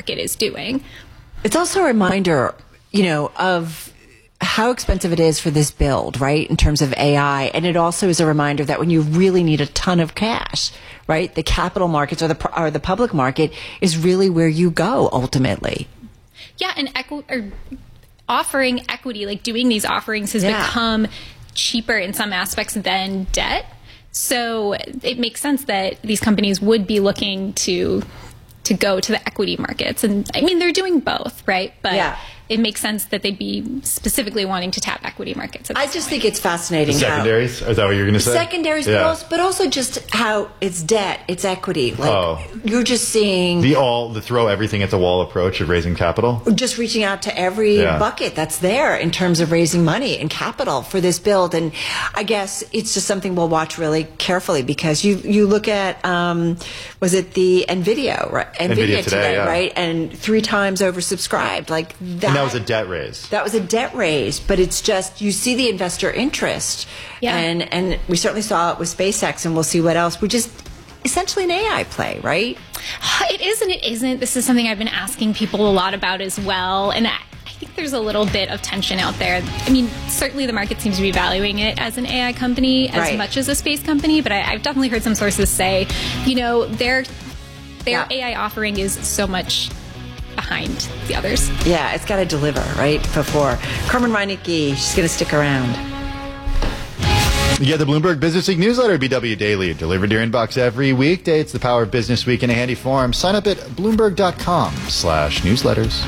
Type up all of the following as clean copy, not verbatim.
market is doing. It's also a reminder, of how expensive it is for this build, right, in terms of AI. And it also is a reminder that when you really need a ton of cash, right, the capital markets or the public market is really where you go ultimately. Yeah, and offering equity, like doing these offerings has become cheaper in some aspects than debt. So it makes sense that these companies would be looking to go to the equity markets. And I mean, they're doing both, right? But it makes sense that they'd be specifically wanting to tap equity markets. I just think it's fascinating. The secondaries? Is that what you're going to say? Secondaries, but also just how it's debt, it's equity. Like you're just seeing the throw everything at the wall approach of raising capital. Just reaching out to every bucket that's there in terms of raising money and capital for this build. And I guess it's just something we'll watch really carefully because you look at was it the NVIDIA, right? NVIDIA today, right? And 3 times oversubscribed. Like that. And that was a debt raise. That was a debt raise, but it's just, you see the investor interest. Yeah. And we certainly saw it with SpaceX, and we'll see what else. We're just essentially an AI play, right? It is and it isn't. This is something I've been asking people a lot about as well. And I think there's a little bit of tension out there. I mean, certainly the market seems to be valuing it as an AI company as much as a space company, but I've definitely heard some sources say, their AI offering is so much behind the others. Yeah, it's got to deliver, right? Before. Carmen Reinicke, she's going to stick around. You get the Bloomberg Business Week newsletter, BW Daily, delivered to your inbox every weekday. It's the power of business week in a handy form. Sign up at bloomberg.com/newsletters.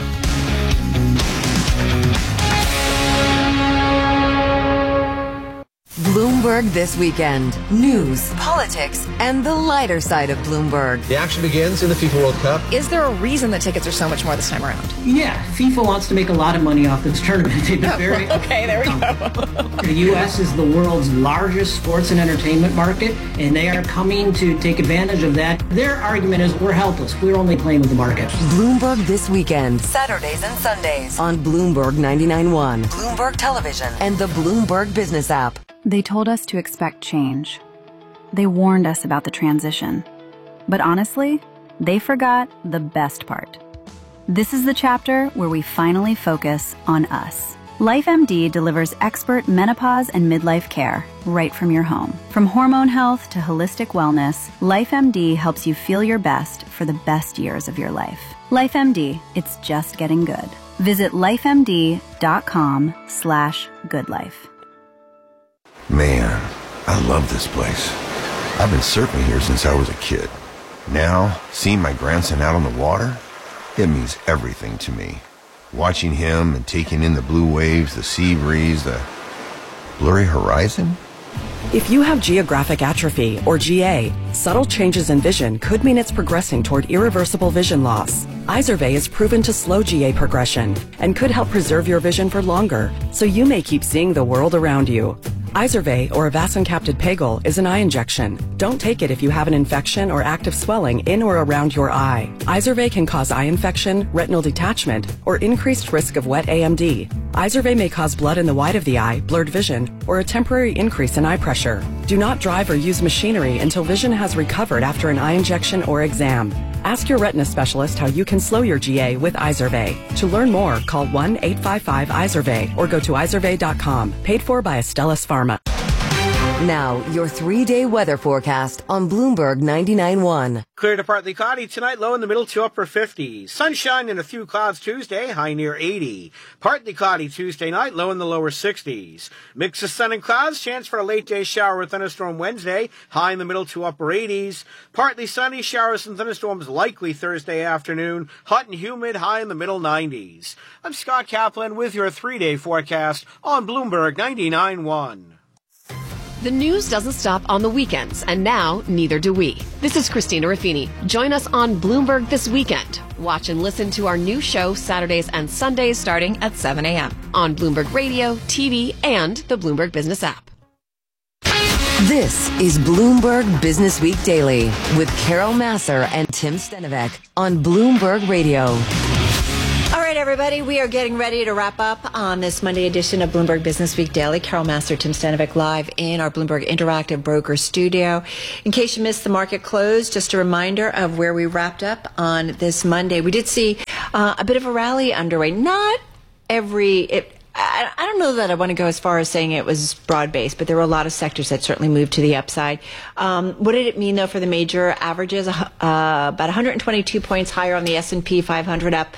Bloomberg This Weekend. News, politics, and the lighter side of Bloomberg. The action begins in the FIFA World Cup. Is there a reason the tickets are so much more this time around? Yeah, FIFA wants to make a lot of money off this tournament. They've been very okay, there we go. The U.S. is the world's largest sports and entertainment market, and they are coming to take advantage of that. Their argument is we're helpless. We're only playing with the market. Bloomberg This Weekend. Saturdays and Sundays on Bloomberg 99.1, Bloomberg Television, and the Bloomberg Business app. They told us to expect change. They warned us about the transition. But honestly, they forgot the best part. This is the chapter where we finally focus on us. LifeMD delivers expert menopause and midlife care right from your home. From hormone health to holistic wellness, LifeMD helps you feel your best for the best years of your life. LifeMD, it's just getting good. Visit lifemd.com/goodlife. Man, I love this place. I've been surfing here since I was a kid. Now, seeing my grandson out on the water, it means everything to me. Watching him and taking in the blue waves, the sea breeze, the blurry horizon. If you have geographic atrophy, or GA, subtle changes in vision could mean it's progressing toward irreversible vision loss. Izervay is proven to slow GA progression and could help preserve your vision for longer, so you may keep seeing the world around you. Izervay, or avacincaptad pegol, is an eye injection. Don't take it if you have an infection or active swelling in or around your eye. Izervay can cause eye infection, retinal detachment, or increased risk of wet AMD. Izervay may cause blood in the white of the eye, blurred vision, or a temporary increase in eye pressure. Do not drive or use machinery until vision has recovered after an eye injection or exam. Ask your retina specialist how you can slow your GA with Izervay. To learn more, call 1-855-IZERVAY or go to izervay.com. Paid for by Astellas Pharma. Now, your 3-day weather forecast on Bloomberg 99.1. Clear to partly cloudy tonight, low in the middle to upper 50s. Sunshine and a few clouds Tuesday, high near 80. Partly cloudy Tuesday night, low in the lower 60s. Mix of sun and clouds, chance for a late day shower or thunderstorm Wednesday, high in the middle to upper 80s. Partly sunny, showers and thunderstorms likely Thursday afternoon, hot and humid, high in the middle 90s. I'm Scott Kaplan with your 3-day forecast on Bloomberg 99.1. The news doesn't stop on the weekends, and now neither do we. This is Christina Ruffini. Join us on Bloomberg This Weekend. Watch and listen to our new show Saturdays and Sundays starting at 7 a.m. on Bloomberg Radio, TV, and the Bloomberg Business app. This is Bloomberg Business Week Daily with Carol Massar and Tim Stenovec on Bloomberg Radio. All right, everybody, we are getting ready to wrap up on this Monday edition of Bloomberg Business Week Daily. Carol Massar, Tim Stenovec live in our Bloomberg Interactive Broker Studio. In case you missed the market close, just a reminder of where we wrapped up on this Monday. We did see A bit of a rally underway. Not I don't know that I want to go as far as saying it was broad-based, but there were a lot of sectors that certainly moved to the upside. What did it mean, though, for the major averages? About 122 points higher on the S&P 500, up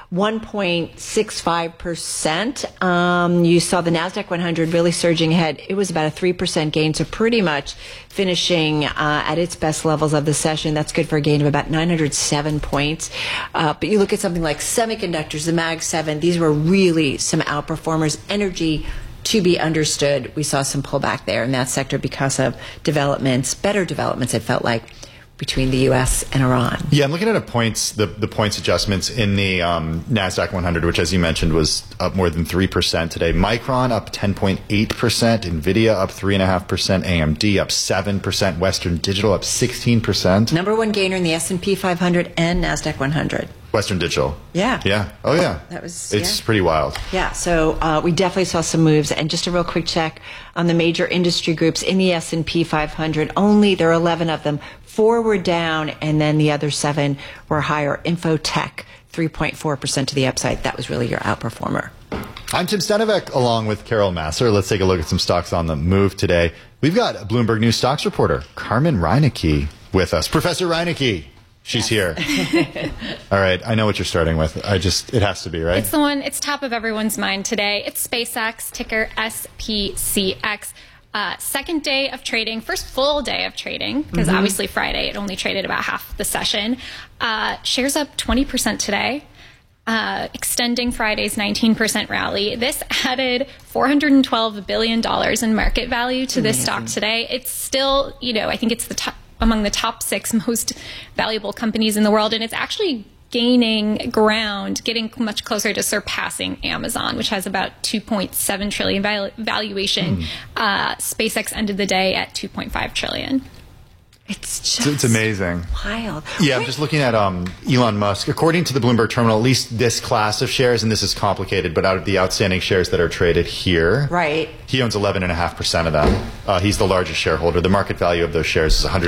1.65%. You saw the NASDAQ 100 really surging ahead. It was about a 3% gain, so pretty much finishing at its best levels of the session. That's good for a gain of about 907 points. But you look at something like semiconductors, the Mag 7, these were really some outperformers. Energy, to be understood, we saw some pullback there in that sector because of better developments, it felt like, between the U.S. and Iran. Yeah, I'm looking at the points adjustments in the NASDAQ 100, which, as you mentioned, was up more than 3% today. Micron up 10.8%, NVIDIA up 3.5%, AMD up 7%, Western Digital up 16%. Number one gainer in the S&P 500 and NASDAQ 100. Western Digital. Yeah. Yeah. Oh, yeah. It's pretty wild. Yeah. So we definitely saw some moves. And just a real quick check on the major industry groups in the S&P 500. There are 11 of them. 4 were down, and then the other 7 were higher. Infotech, 3.4% to the upside. That was really your outperformer. I'm Tim Stenivek, along with Carol Masser. Let's take a look at some stocks on the move today. We've got a Bloomberg News stocks reporter, Carmen Reinecke, with us. Professor Reinecke. She's here. All right. I know what you're starting with. It has to be, right? It's top of everyone's mind today. It's SpaceX, ticker SPCX. Second day of trading, first full day of trading, because obviously Friday it only traded about half the session. Shares up 20% today, extending Friday's 19% rally. This added $412 billion in market value to this stock today. It's still, I think it's among the top 6 most valuable companies in the world, and it's actually gaining ground, getting much closer to surpassing Amazon, which has about $2.7 trillion valuation. SpaceX ended the day at $2.5 trillion. It's amazing. Wild. Yeah, I'm just looking at Elon Musk. According to the Bloomberg Terminal, at least this class of shares, and this is complicated, but out of the outstanding shares that are traded here, right, he owns 11.5% of them. He's the largest shareholder. The market value of those shares is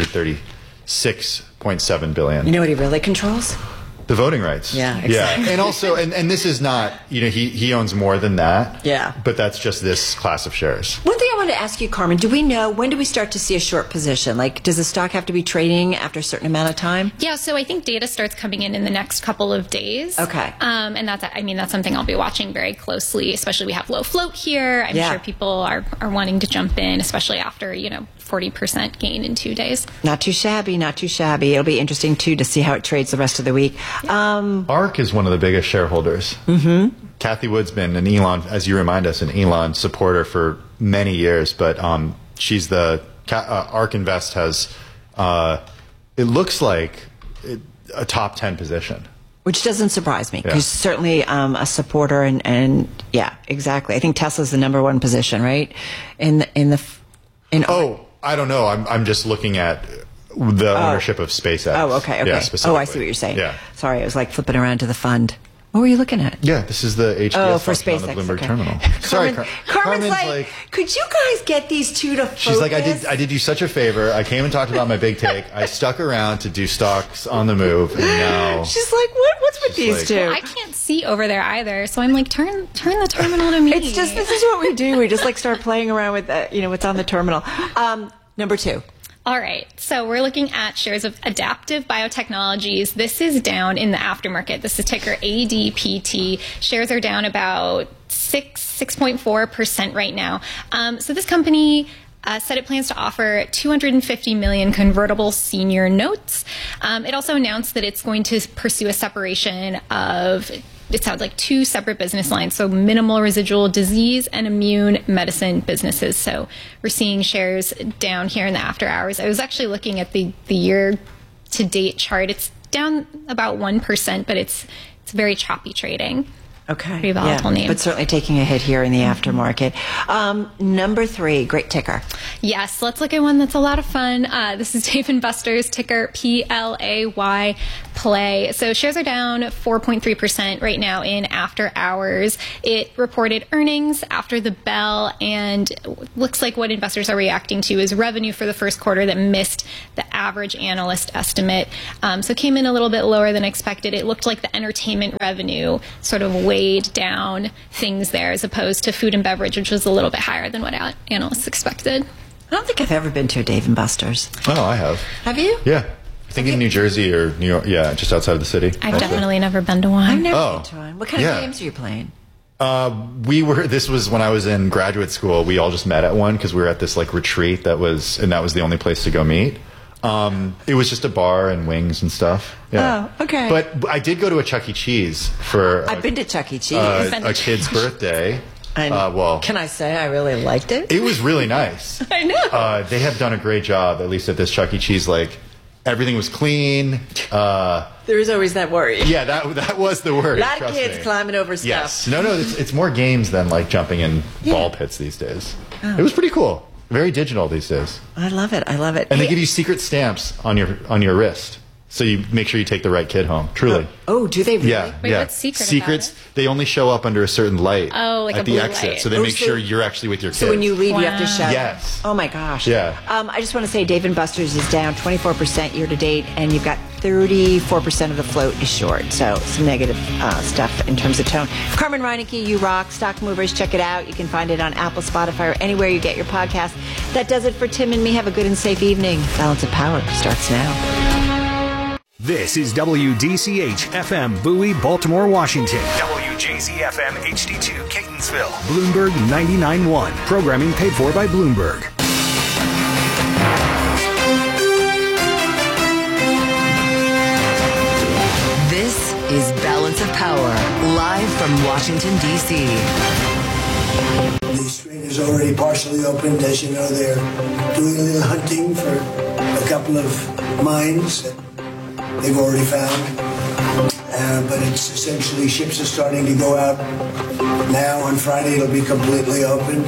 $136.7 billion. You know what he really controls? The voting rights. Yeah, exactly. Yeah. And also, and this is not, he owns more than that. Yeah. But that's just this class of shares. One thing I wanted to ask you, Carmen, do we know, when do we start to see a short position? Like, does the stock have to be trading after a certain amount of time? Yeah, so I think data starts coming in the next couple of days. Okay. And that's something I'll be watching very closely, especially we have low float here. I'm sure people are wanting to jump in, especially after, 40% gain in 2 days. Not too shabby, not too shabby. It'll be interesting, too, to see how it trades the rest of the week. ARK is one of the biggest shareholders. Kathy Wood's been an Elon, as you remind us, an Elon supporter for many years, but she's ARK Invest has, it looks like a top 10 position. Which doesn't surprise me, because certainly a supporter, and yeah, exactly. I think Tesla's the number 1 position, right? I don't know. I'm just looking at the ownership of SpaceX. Oh, okay. Yeah, I see what you're saying. Yeah. Sorry, I was like flipping around to the fund. What were you looking at? Yeah, this is the HPS for function SpaceX, on the Bloomberg okay. Terminal. Sorry, Carmen's like, could you guys get these two to focus? She's like, I did you such a favor. I came and talked about my big take. I stuck around to do stocks on the move, and now she's like, what's with these two? Well, I can't see over there either, so I'm like, turn the terminal to me. It's just, this is what we do. We just start playing around with what's on the terminal. Number 2. All right, so we're looking at shares of Adaptive Biotechnologies. This is down in the aftermarket. This is ticker ADPT. Shares are down about 6.4% right now. So this company said it plans to offer $250 million convertible senior notes. It also announced that it's going to pursue a separation of, it sounds like, 2 separate business lines, so minimal residual disease and immune medicine businesses. So we're seeing shares down here in the after hours. I was actually looking at the year-to-date chart. It's down about 1%, but it's very choppy trading. Okay. Pretty volatile name. But certainly taking a hit here in the aftermarket. Number 3, great ticker. Yes, let's look at one that's a lot of fun. This is Dave & Buster's, ticker PLAY, Play. So shares are down 4.3% right now in after hours. It reported earnings after the bell, and looks like what investors are reacting to is revenue for the first quarter that missed the average analyst estimate. So came in a little bit lower than expected. It looked like the entertainment revenue sort of weighed down things there, as opposed to food and beverage, which was a little bit higher than what analysts expected. I don't think I've ever been to a Dave & Buster's. Oh, I have. Have you? Yeah. I think in New Jersey or New York. Yeah, just outside of the city. I've definitely never been to one. I've never been to one. What kind of games are you playing? This was when I was in graduate school. We all just met at one because we were at this like retreat that was the only place to go meet. It was just a bar and wings and stuff. Yeah. Oh, okay. But I did go to a Chuck E. Cheese for I've been to Chuck E. Cheese. A kid's birthday. And can I say I really liked it? It was really nice. I know. They have done a great job, at least at this Chuck E. Cheese. Like, everything was clean. There is always that worry. Yeah, that was the worry. A lot of kids climbing over stuff. Yes. No, it's more games than like jumping in ball pits these days. Oh. It was pretty cool. Very digital these days. I love it. And they give you secret stamps on your wrist. So you make sure you take the right kid home. Truly. Oh, do they really? Yeah. Wait, yeah. what's secrets about it? They only show up under a certain light like at the exit. light. So they make sure you're actually with your kids. So when you leave, you have to show. Yes. Oh my gosh. Yeah. I just want to say Dave & Buster's is down 24% year to date, and you've got 34% of the float is short. So some negative stuff in terms of tone. Carmen Reineke, you rock. Stock Movers, check it out. You can find it on Apple, Spotify, or anywhere you get your podcast. That does it for Tim and me. Have a good and safe evening. Balance of Power starts now. This is WDCH FM Bowie, Baltimore, Washington. WJZ FM HD2 Catonsville. Bloomberg 99.1. Programming paid for by Bloomberg. This is Balance of Power, live from Washington, D.C. The strait is already partially opened. As you know, they're doing a little hunting for a couple of mines that they've already found. But it's essentially ships are starting to go out now. On Friday, it'll be completely open.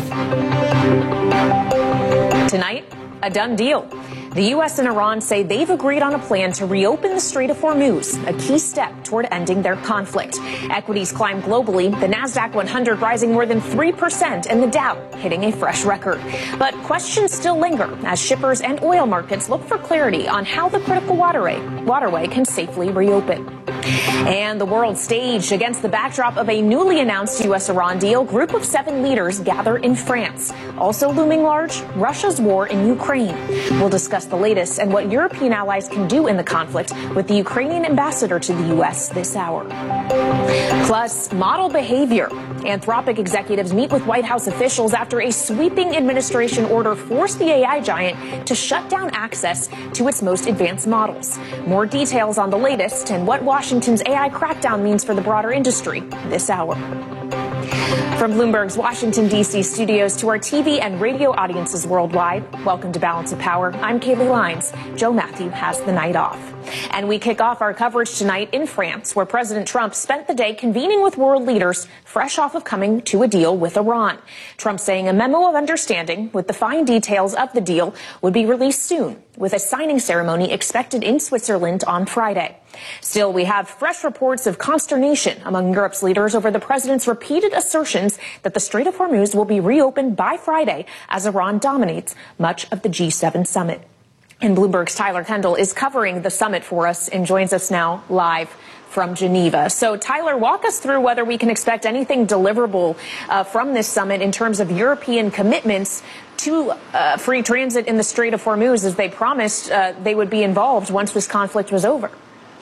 Tonight, a done deal. The U.S. and Iran say they've agreed on a plan to reopen the Strait of Hormuz, a key step toward ending their conflict. Equities climb globally, the Nasdaq 100 rising more than 3% and the Dow hitting a fresh record. But questions still linger as shippers and oil markets look for clarity on how the critical waterway can safely reopen. And the world stage against the backdrop of a newly announced U.S.-Iran deal, group of 7 leaders gather in France. Also looming large, Russia's war in Ukraine. We'll discuss the latest and what European allies can do in the conflict with the Ukrainian ambassador to the U.S. this hour. Plus, model behavior. Anthropic executives meet with White House officials after a sweeping administration order forced the AI giant to shut down access to its most advanced models. More details on the latest and what Washington's AI crackdown means for the broader industry this hour. From Bloomberg's Washington, D.C. studios to our TV and radio audiences worldwide, welcome to Balance of Power. I'm Kaylee Lines. Joe Matthew has the night off. And we kick off our coverage tonight in France, where President Trump spent the day convening with world leaders fresh off of coming to a deal with Iran. Trump saying a memo of understanding with the fine details of the deal would be released soon, with a signing ceremony expected in Switzerland on Friday. Still, we have fresh reports of consternation among Europe's leaders over the president's repeated assertions that the Strait of Hormuz will be reopened by Friday as Iran dominates much of the G7 summit. And Bloomberg's Tyler Kendall is covering the summit for us and joins us now live from Geneva. So, Tyler, walk us through whether we can expect anything deliverable from this summit in terms of European commitments to free transit in the Strait of Hormuz, as they promised they would be involved once this conflict was over.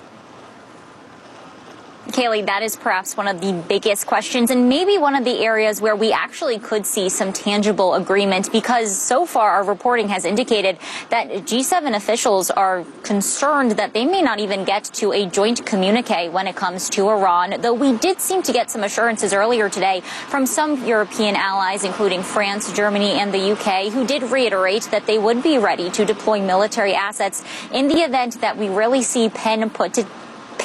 Kaylee, that is perhaps one of the biggest questions and maybe one of the areas where we actually could see some tangible agreement, because so far our reporting has indicated that G7 officials are concerned that they may not even get to a joint communique when it comes to Iran, though we did seem to get some assurances earlier today from some European allies, including France, Germany, and the UK, who did reiterate that they would be ready to deploy military assets in the event that we really see pen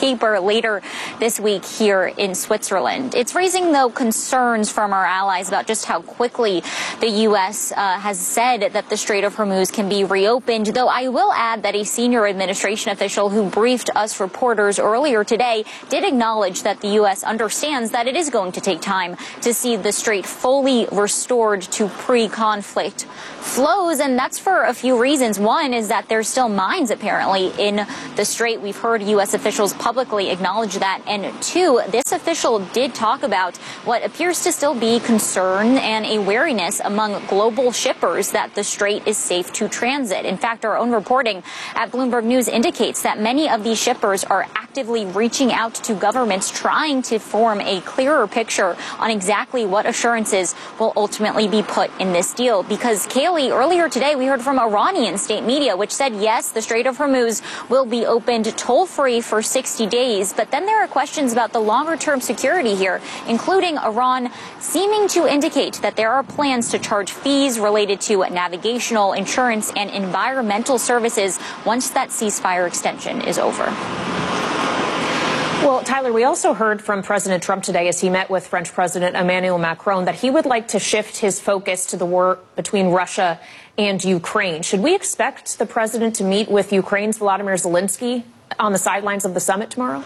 paper later this week here in Switzerland. It's raising, though, concerns from our allies about just how quickly the U.S. Has said that the Strait of Hormuz can be reopened, though I will add that a senior administration official who briefed us reporters earlier today did acknowledge that the U.S. understands that it is going to take time to see the strait fully restored to pre-conflict flows, and that's for a few reasons. One is that there's still mines apparently in the strait. We've heard U.S. officials publicly acknowledge that. And two, this official did talk about what appears to still be concern and a wariness among global shippers that the strait is safe to transit. In fact, our own reporting at Bloomberg News indicates that many of these shippers are actively reaching out to governments trying to form a clearer picture on exactly what assurances will ultimately be put in this deal. Because Kaylee, earlier today, we heard from Iranian state media, which said, yes, the Strait of Hormuz will be opened toll-free for 60 days. But then there are questions about the longer-term security here, including Iran seeming to indicate that there are plans to charge fees related to navigational, insurance, and environmental services once that ceasefire extension is over. Well, Tyler, we also heard from President Trump today as he met with French President Emmanuel Macron that he would like to shift his focus to the war between Russia and Ukraine. Should we expect the president to meet with Ukraine's Volodymyr Zelensky on the sidelines of the summit tomorrow?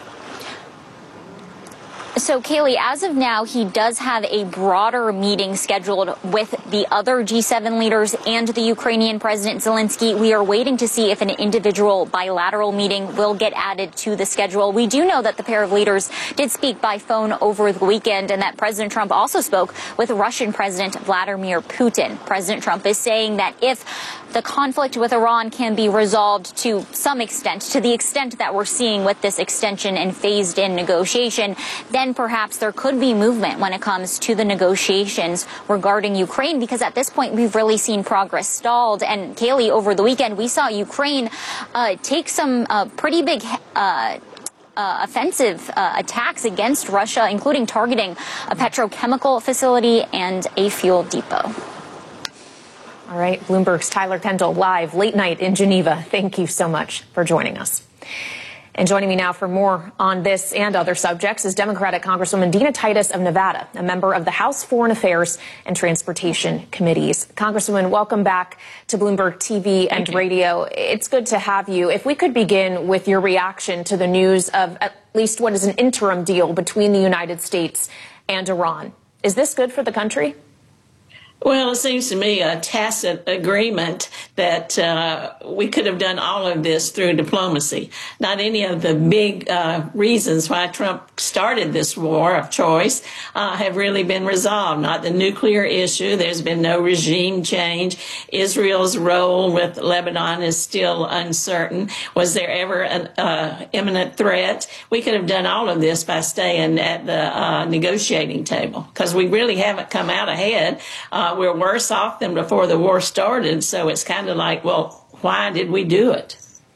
So, Kaylee, as of now, he does have a broader meeting scheduled with the other G7 leaders and the Ukrainian President Zelensky. We are waiting to see if an individual bilateral meeting will get added to the schedule. We do know that the pair of leaders did speak by phone over the weekend and that President Trump also spoke with Russian President Vladimir Putin. President Trump is saying that if the conflict with Iran can be resolved to some extent, to the extent that we're seeing with this extension and phased-in negotiation, then perhaps there could be movement when it comes to the negotiations regarding Ukraine, because at this point we've really seen progress stalled. And Kaylee, over the weekend, we saw Ukraine take some pretty big offensive attacks against Russia, including targeting a petrochemical facility and a fuel depot. All right, Bloomberg's Tyler Kendall live late night in Geneva. Thank you so much for joining us. And joining me now for more on this and other subjects is Democratic Congresswoman Dina Titus of Nevada, a member of the House Foreign Affairs and Transportation Committees. Congresswoman, welcome back to Bloomberg TV and radio. It's good to have you. If we could begin with your reaction to the news of at least what is an interim deal between the United States and Iran. Is this good for the country? Well, it seems to me a tacit agreement that we could have done all of this through diplomacy. Not any of the big reasons why Trump started this war of choice have really been resolved. Not the nuclear issue. There's been no regime change. Israel's role with Lebanon is still uncertain. Was there ever an imminent threat? We could have done all of this by staying at the negotiating table, because we really haven't come out ahead. We're worse off than before the war started. So it's kind of like, well, why did we do it?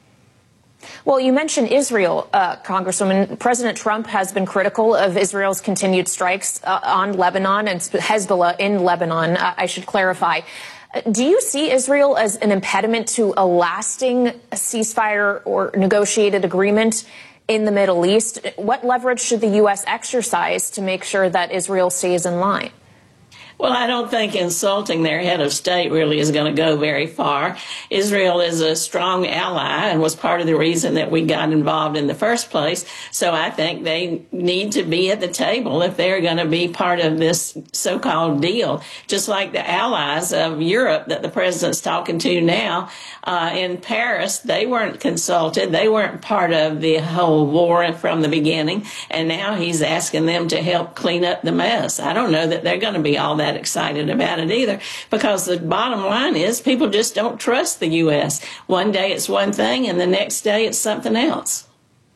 Well, you mentioned Israel, Congresswoman. President Trump has been critical of Israel's continued strikes on Lebanon and Hezbollah in Lebanon, I should clarify. Do you see Israel as an impediment to a lasting ceasefire or negotiated agreement in the Middle East? What leverage should the U.S. exercise to make sure that Israel stays in line? Well, I don't think insulting their head of state really is going to go very far. Israel is a strong ally and was part of the reason that we got involved in the first place. So I think they need to be at the table if they're going to be part of this so-called deal. Just like the allies of Europe that the president's talking to now in Paris, they weren't consulted. They weren't part of the whole war from the beginning. And now he's asking them to help clean up the mess. I don't know that they're going to be all that excited about it either, because the bottom line is people just don't trust the U.S. One day it's one thing and the next day it's something else.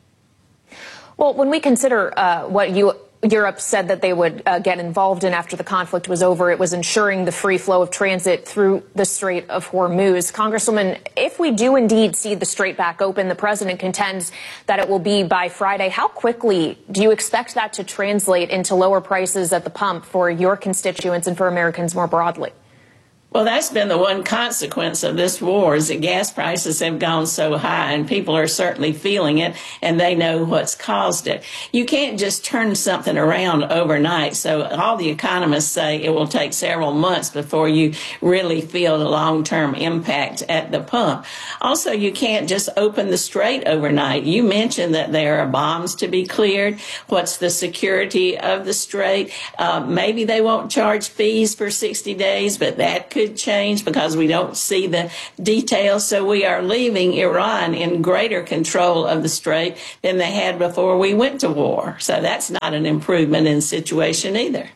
Well, when we consider what Europe said that they would get involved in after the conflict was over, it was ensuring the free flow of transit through the Strait of Hormuz. Congresswoman, if we do indeed see the strait back open, the president contends that it will be by Friday. How quickly do you expect that to translate into lower prices at the pump for your constituents and for Americans more broadly? Well, that's been the one consequence of this war is that gas prices have gone so high, and people are certainly feeling it, and they know what's caused it. You can't just turn something around overnight. So all the economists say it will take several months before you really feel the long-term impact at the pump. Also, you can't just open the strait overnight. You mentioned that there are bombs to be cleared. What's the security of the strait? Maybe they won't charge fees for 60 days, but that could change because we don't see the details. So we are leaving Iran in greater control of the strait than they had before we went to war. So that's not an improvement in situation either.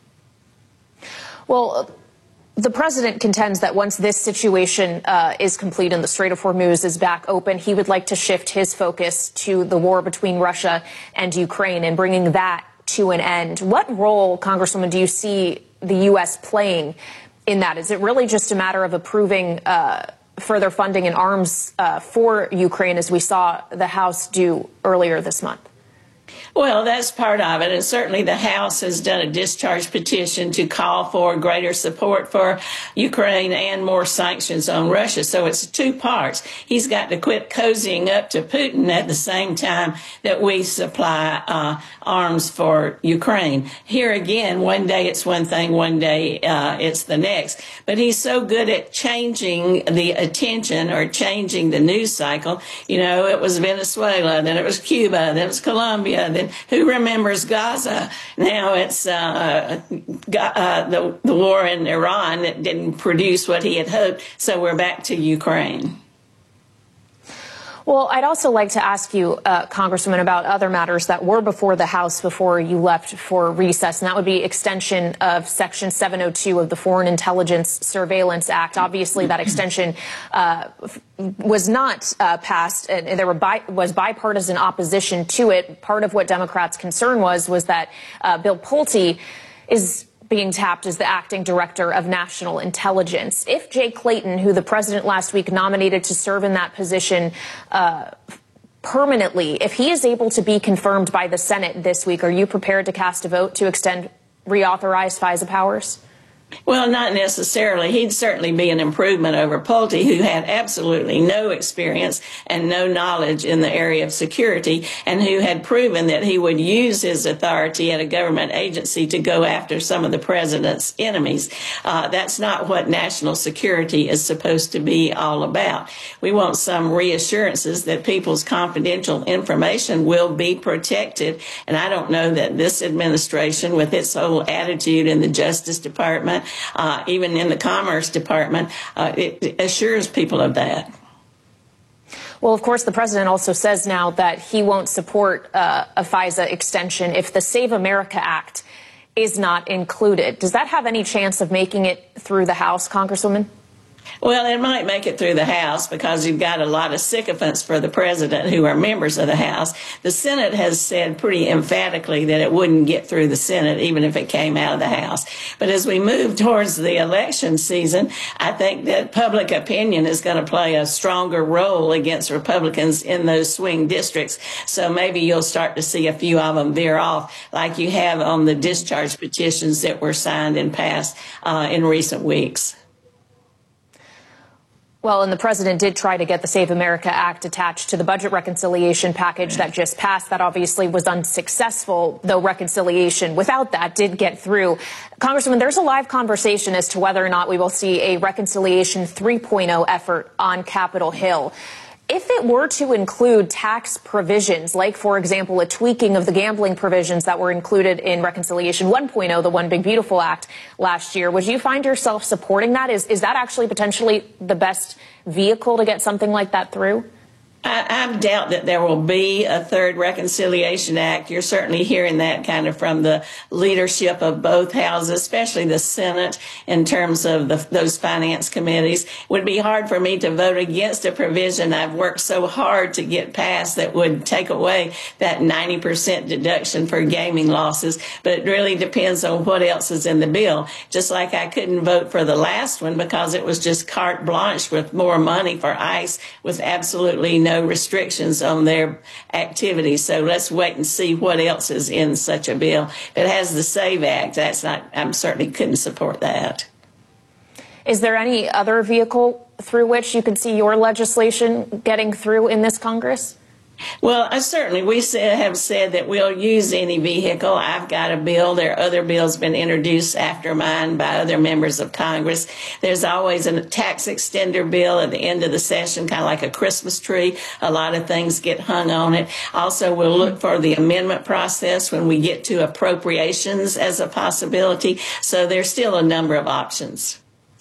Well, the president contends that once this situation is complete and the Strait of Hormuz is back open, he would like to shift his focus to the war between Russia and Ukraine and bringing that to an end. What role, Congresswoman, do you see the U.S. playing in that? Is it really just a matter of approving further funding and arms for Ukraine, as we saw the House do earlier this month? Well, that's part of it. And certainly the House has done a discharge petition to call for greater support for Ukraine and more sanctions on Russia. So it's two parts. He's got to quit cozying up to Putin at the same time that we supply arms for Ukraine. Here again, one day it's one thing, one day it's the next. But he's so good at changing the attention or changing the news cycle. You know, it was Venezuela, then it was Cuba, then it was Colombia, then who remembers Gaza? Now it's the war in Iran that didn't produce what he had hoped, so we're back to Ukraine. Well, I'd also like to ask you, Congresswoman, about other matters that were before the House before you left for recess, and that would be extension of Section 702 of the Foreign Intelligence Surveillance Act. Obviously, that extension was not passed, and there was bipartisan opposition to it. Part of what Democrats' concern was that Bill Pulte is being tapped as the acting director of national intelligence. If Jay Clayton, who the president last week nominated to serve in that position permanently, if he is able to be confirmed by the Senate this week, are you prepared to cast a vote to reauthorize FISA powers? Well, not necessarily. He'd certainly be an improvement over Pulte, who had absolutely no experience and no knowledge in the area of security, and who had proven that he would use his authority at a government agency to go after some of the president's enemies. That's not what national security is supposed to be all about. We want some reassurances that people's confidential information will be protected, and I don't know that this administration, with its whole attitude in the Justice Department, even in the Commerce Department, it assures people of that. Well, of course, the president also says now that he won't support a FISA extension if the Save America Act is not included. Does that have any chance of making it through the House, Congresswoman? Well, it might make it through the House because you've got a lot of sycophants for the president who are members of the House. The Senate has said pretty emphatically that it wouldn't get through the Senate even if it came out of the House. But as we move towards the election season, I think that public opinion is going to play a stronger role against Republicans in those swing districts. So maybe you'll start to see a few of them veer off like you have on the discharge petitions that were signed and passed in recent weeks. Well, and the president did try to get the Save America Act attached to the budget reconciliation package that just passed. That obviously was unsuccessful, though reconciliation without that did get through. Congresswoman, there's a live conversation as to whether or not we will see a reconciliation 3.0 effort on Capitol Hill. If it were to include tax provisions, like, for example, a tweaking of the gambling provisions that were included in Reconciliation 1.0, the One Big Beautiful Act last year, would you find yourself supporting that? Is that actually potentially the best vehicle to get something like that through? I doubt that there will be a third Reconciliation Act. You're certainly hearing that kind of from the leadership of both houses, especially the Senate, in terms of those finance committees. It would be hard for me to vote against a provision I've worked so hard to get passed that would take away that 90% deduction for gaming losses. But it really depends on what else is in the bill. Just like I couldn't vote for the last one because it was just carte blanche with more money for ICE with absolutely no restrictions on their activities. So let's wait and see what else is in such a bill. If it has the SAVE Act, I certainly couldn't support that. Is there any other vehicle through which you could see your legislation getting through in this Congress? Well, certainly we have said that we'll use any vehicle. I've got a bill. There are other bills been introduced after mine by other members of Congress. There's always a tax extender bill at the end of the session, kind of like a Christmas tree. A lot of things get hung on it. Also, we'll look for the amendment process when we get to appropriations as a possibility. So there's still a number of options.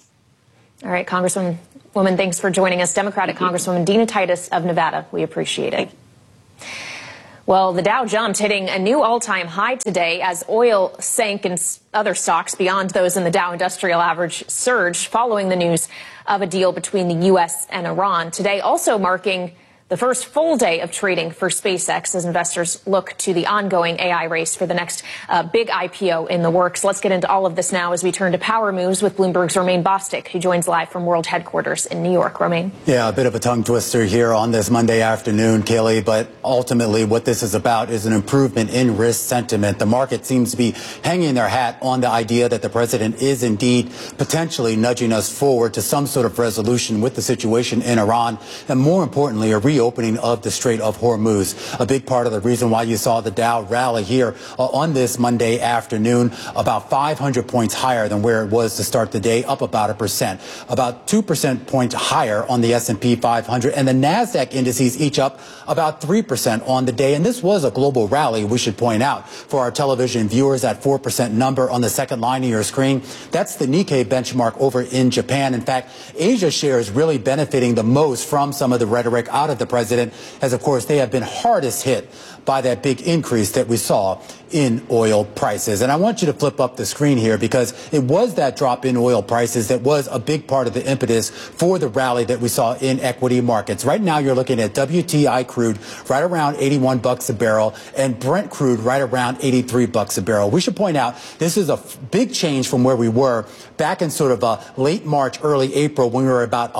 All right, Congresswoman, thanks for joining us. Democratic Congresswoman Dina Titus of Nevada. We appreciate it. Well, the Dow jumped, hitting a new all-time high today as oil sank and other stocks beyond those in the Dow Industrial Average surged following the news of a deal between the U.S. and Iran. Today also marking the first full day of trading for SpaceX as investors look to the ongoing AI race for the next big IPO in the works. Let's get into all of this now as we turn to Power Moves with Bloomberg's Romaine Bostick, who joins live from World Headquarters in New York. Romaine. Yeah, a bit of a tongue twister here on this Monday afternoon, Kaylee, but ultimately what this is about is an improvement in risk sentiment. The market seems to be hanging their hat on the idea that the president is indeed potentially nudging us forward to some sort of resolution with the situation in Iran, and more importantly, a reopening of the Strait of Hormuz. A big part of the reason why you saw the Dow rally here on this Monday afternoon, about 500 points higher than where it was to start the day, up about 1%, about 2% points higher on the S&P 500, and the NASDAQ indices each up about 3% on the day. And this was a global rally, we should point out. For our television viewers, that 4% number on the second line of your screen, that's the Nikkei benchmark over in Japan. In fact, Asia shares really benefiting the most from some of the rhetoric out of the president, as of course they have been hardest hit by that big increase that we saw in oil prices. And I want you to flip up the screen here because it was that drop in oil prices that was a big part of the impetus for the rally that we saw in equity markets. Right now you're looking at WTI crude right around $81 a barrel and Brent crude right around $83 a barrel. We should point out this is a big change from where we were back in sort of late March, early April, when we were about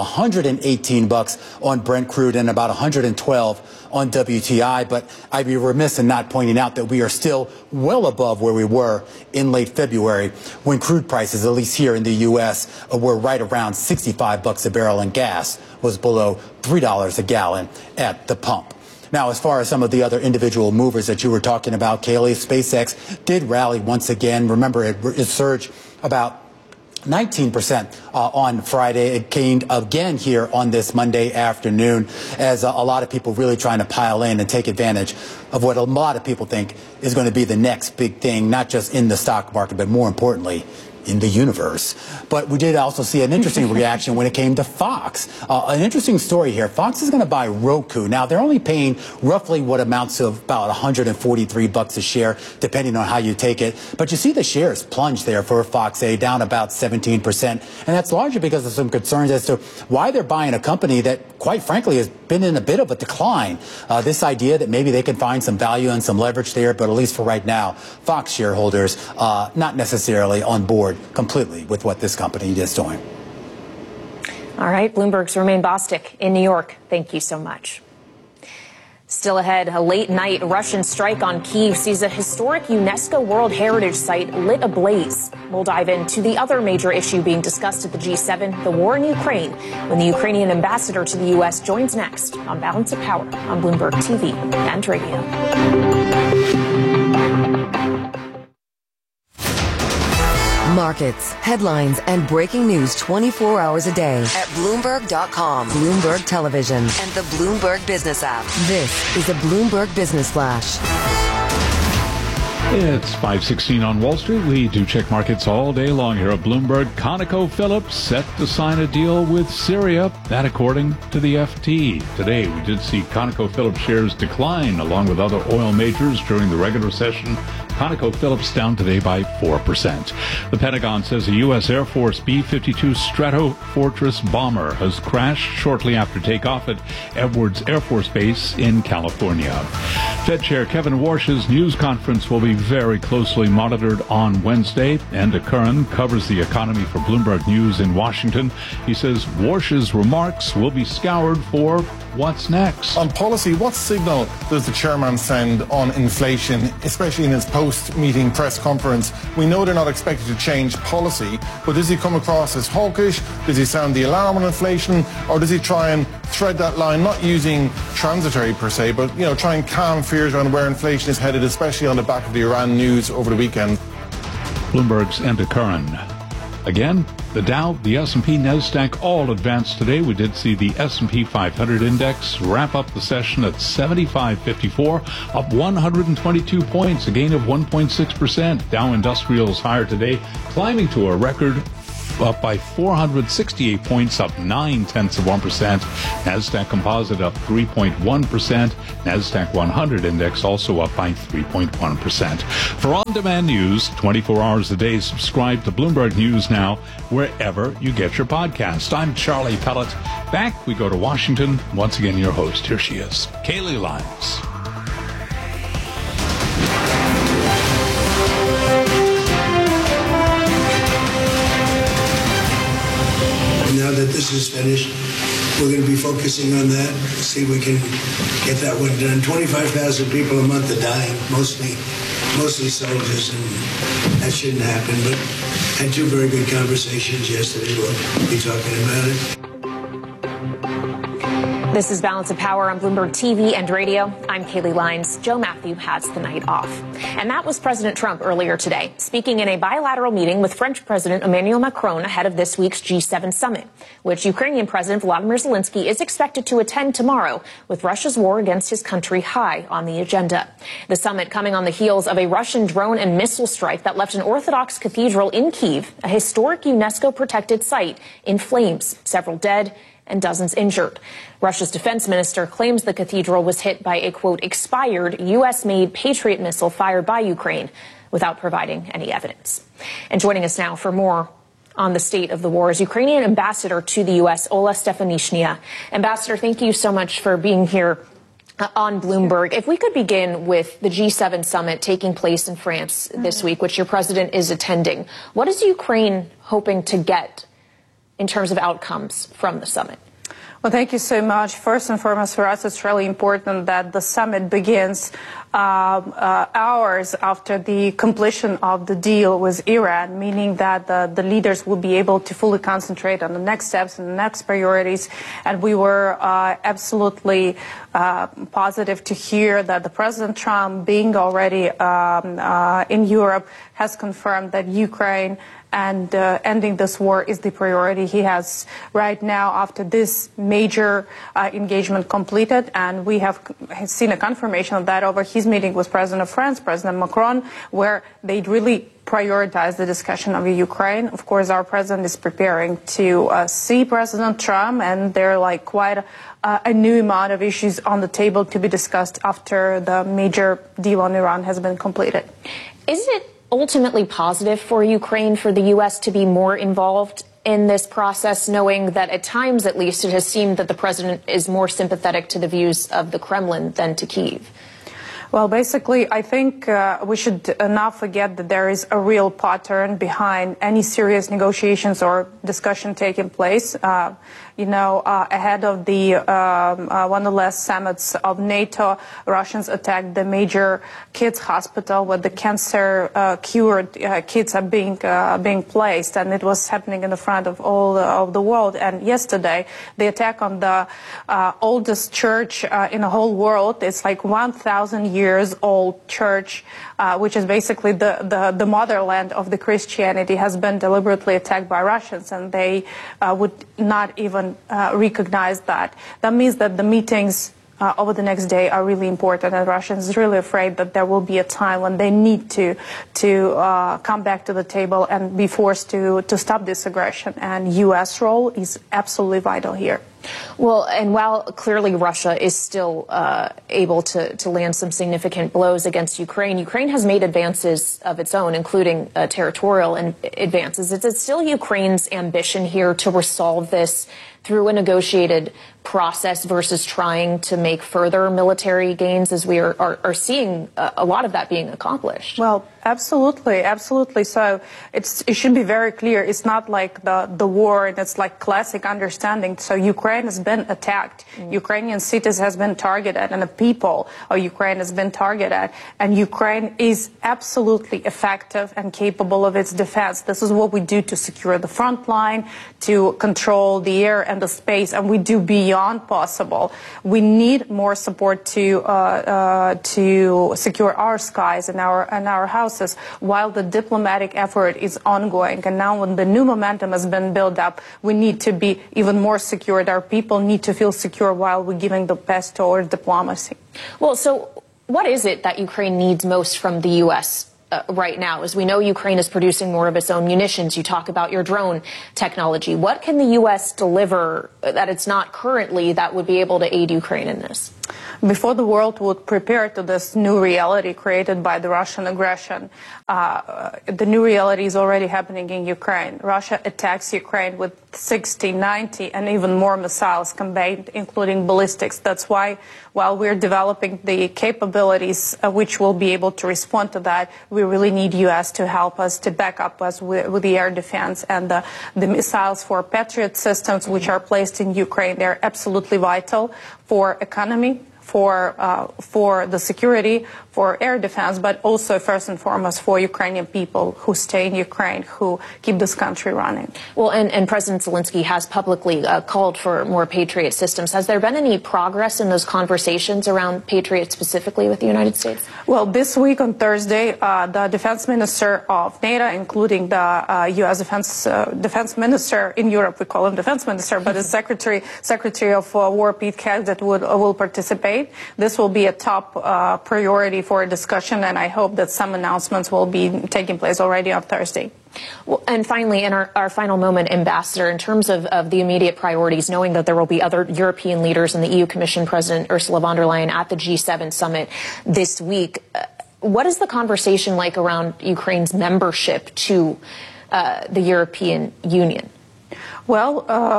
$118 on Brent crude and about $112 on WTI. But I'd be remiss in not pointing out that we are still well above where we were in late February when crude prices, at least here in the U.S., were right around $65 a barrel and gas was below $3 a gallon at the pump. Now, as far as some of the other individual movers that you were talking about, Kaylee, SpaceX did rally once again. Remember, it surged about 19% on Friday. It came again here on this Monday afternoon as a lot of people really trying to pile in and take advantage of what a lot of people think is going to be the next big thing, not just in the stock market, but more importantly, in the universe. But we did also see an interesting reaction when it came to Fox. An interesting story here. Fox is going to buy Roku. Now, they're only paying roughly what amounts to about $143 a share, depending on how you take it. But you see the shares plunge there for Fox A, down about 17%. And that's largely because of some concerns as to why they're buying a company that, quite frankly, has been in a bit of a decline. This idea that maybe they can find some value and some leverage there, but at least for right now, Fox shareholders not necessarily on board completely with what this company is doing. All right, Bloomberg's Romaine Bostick in New York. Thank you so much. Still ahead, a late-night Russian strike on Kyiv sees a historic UNESCO World Heritage Site lit ablaze. We'll dive into the other major issue being discussed at the G7, the war in Ukraine, when the Ukrainian ambassador to the U.S. joins next on Balance of Power on Bloomberg TV and radio. Markets, headlines, and breaking news 24 hours a day at Bloomberg.com, Bloomberg Television, and the Bloomberg Business app. This is a Bloomberg Business Flash. It's 5:16 on Wall Street. We do check markets all day long here at Bloomberg. ConocoPhillips set to sign a deal with Syria. That according to the FT. Today, we did see ConocoPhillips shares decline along with other oil majors during the regular session. ConocoPhillips down today by 4%. The Pentagon says a U.S. Air Force B-52 Stratofortress bomber has crashed shortly after takeoff at Edwards Air Force Base in California. Fed Chair Kevin Warsh's news conference will be very closely monitored on Wednesday. Enda Curran covers the economy for Bloomberg News in Washington. He says Warsh's remarks will be scoured for what's next. On policy, what signal does the chairman send on inflation, especially in his post-meeting press conference? We know they're not expected to change policy, but does he come across as hawkish? Does he sound the alarm on inflation? Or does he try and thread that line, not using transitory per se, but try and calm fears around where inflation is headed, especially on the back of the Iran news over the weekend? Bloomberg's Enda Curran. Again, the Dow, the S&P, NASDAQ all advanced today. We did see the S&P 500 index wrap up the session at 75.54, up 122 points, a gain of 1.6%. Dow Industrials higher today, climbing to a record up by 468 points, up 0.9%. NASDAQ Composite up 3.1%. NASDAQ 100 index also up by 3.1%. For on-demand news, 24 hours a day, subscribe to Bloomberg News Now, wherever you get your podcast. I'm Charlie Pellet. Back we go to Washington. Once again, your host. Here she is, Kaylee Lyons. Now that this is finished, we're going to be focusing on that, see if we can get that one done. 25,000 people a month are dying, mostly soldiers, and that shouldn't happen. But I had two very good conversations yesterday. We'll be talking about it. This is Balance of Power on Bloomberg TV and radio. I'm Kaylee Lyons. Joe Matthew has the night off. And that was President Trump earlier today, speaking in a bilateral meeting with French President Emmanuel Macron ahead of this week's G7 summit, which Ukrainian President Volodymyr Zelensky is expected to attend tomorrow, with Russia's war against his country high on the agenda. The summit coming on the heels of a Russian drone and missile strike that left an Orthodox cathedral in Kyiv, a historic UNESCO-protected site, in flames, several dead and dozens injured. Russia's defense minister claims the cathedral was hit by a, quote, expired U.S.-made Patriot missile fired by Ukraine, without providing any evidence. And joining us now for more on the state of the war is Ukrainian ambassador to the U.S., Ola Stefanishnia. Ambassador, thank you so much for being here on Bloomberg. If we could begin with the G7 summit taking place in France this week, which your president is attending, what is Ukraine hoping to get in terms of outcomes from the summit? Well, thank you so much. First and foremost, for us, it's really important that the summit begins hours after the completion of the deal with Iran, meaning that the leaders will be able to fully concentrate on the next steps and the next priorities. And we were absolutely positive to hear that the President Trump, being already in Europe, has confirmed that Ukraine and ending this war is the priority he has right now after this major engagement completed. And we have seen a confirmation of that over his meeting with President of France, President Macron, where they really prioritize the discussion of Ukraine. Of course, our president is preparing to see President Trump, and there are quite a new amount of issues on the table to be discussed after the major deal on Iran has been completed. Is it ultimately positive for Ukraine for the U.S. to be more involved in this process, knowing that at times, at least, it has seemed that the president is more sympathetic to the views of the Kremlin than to Kyiv? Well, basically, I think we should not forget that there is a real pattern behind any serious negotiations or discussion taking place. Ahead of the one of the last summits of NATO, Russians attacked the major kids hospital where the cancer cured kids are being placed, and it was happening in the front of all of the world. And yesterday, the attack on the oldest church in the whole world, it's 1,000 years old church, which is basically the motherland of the Christianity, has been deliberately attacked by Russians, and they would not even recognize that. That means that the meetings over the next day are really important, and Russians is really afraid that there will be a time when they need to come back to the table and be forced to stop this aggression. And U.S. role is absolutely vital here. Well, and while clearly Russia is still able to land some significant blows against Ukraine, Ukraine has made advances of its own, including territorial advances. Is it still Ukraine's ambition here to resolve this through a negotiated process versus trying to make further military gains, as we are seeing a lot of that being accomplished? Well, absolutely. So it should be very clear. It's not like the war, and it's like classic understanding. So Ukraine has been attacked. Ukrainian cities has been targeted, and the people of Ukraine has been targeted. And Ukraine is absolutely effective and capable of its defense. This is what we do to secure the front line, to control the air and the space, and we do beyond possible. We need more support to secure our skies and our houses, while the diplomatic effort is ongoing. And now, when the new momentum has been built up, we need to be even more secured. Our people need to feel secure while we're giving the best towards diplomacy. Well, so what is it that Ukraine needs most from the U.S. Right now? As we know, Ukraine is producing more of its own munitions. You talk about your drone technology. What can the U.S. deliver that it's not currently that would be able to aid Ukraine in this? Before the world would prepare to this new reality created by the Russian aggression, the new reality is already happening in Ukraine. Russia attacks Ukraine with 60, 90, and even more missiles combined, including ballistics. That's why, while we're developing the capabilities which will be able to respond to that, we really need U.S. to help us, to back up us with the air defense. And the missiles for Patriot systems, which are placed in Ukraine, they're absolutely vital for economy, for the security, for air defense, but also first and foremost for Ukrainian people who stay in Ukraine, who keep this country running. Well, and President Zelensky has publicly called for more Patriot systems. Has there been any progress in those conversations around Patriot specifically with the United States? Well, this week on Thursday, the defense minister of NATO, including the U.S. defense minister in Europe, we call him defense minister, but the Secretary of War Pete Hegseth will participate. This will be a top priority for a discussion, and I hope that some announcements will be taking place already on Thursday. Well, and finally, in our final moment, Ambassador, in terms of the immediate priorities, knowing that there will be other European leaders and the EU Commission President Ursula von der Leyen at the G7 summit this week, what is the conversation like around Ukraine's membership to the European Union? Well,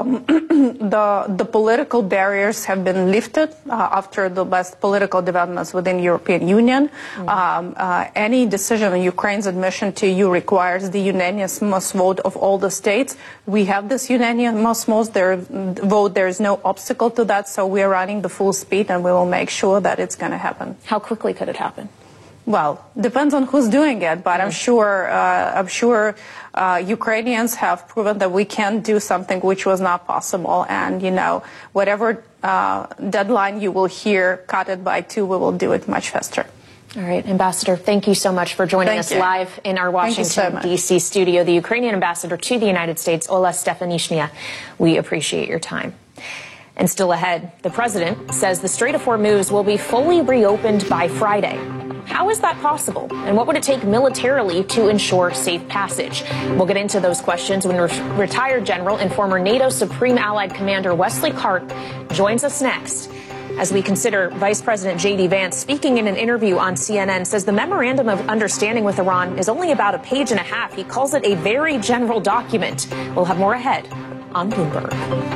the political barriers have been lifted after the best political developments within the European Union. Any decision on Ukraine's admission to EU requires the unanimous vote of all the states. We have this unanimous vote. There is no obstacle to that, so we are running the full speed, and we will make sure that it's going to happen. How quickly could it happen? Well, depends on who's doing it, but I'm sure Ukrainians have proven that we can do something which was not possible. And, whatever deadline you will hear, cut it by 2, we will do it much faster. All right, Ambassador, thank you so much for joining us live in our Washington, D.C. studio. The Ukrainian ambassador to the United States, Ola Stefanishnya. We appreciate your time. And still ahead, the president says the Strait of Hormuz will be fully reopened by Friday. How is that possible? And what would it take militarily to ensure safe passage? We'll get into those questions when retired general and former NATO Supreme Allied Commander Wesley Clark joins us next. As we consider Vice President J.D. Vance, speaking in an interview on CNN, says the memorandum of understanding with Iran is only about a page and a half. He calls it a very general document. We'll have more ahead on Bloomberg.